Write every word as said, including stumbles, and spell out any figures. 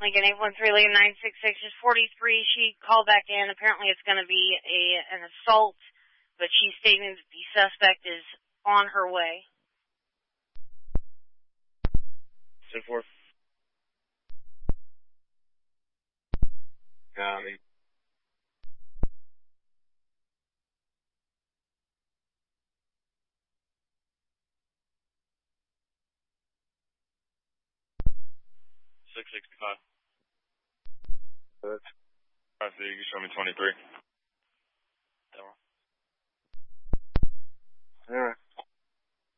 Lincoln eight one three, Lincoln nine six six is forty-three. She called back in. Apparently it's going to be a an assault, but she's stating that the suspect is on her way. ten four. Copy. six sixty-five. Good. I see you can show me twenty-three. Alright.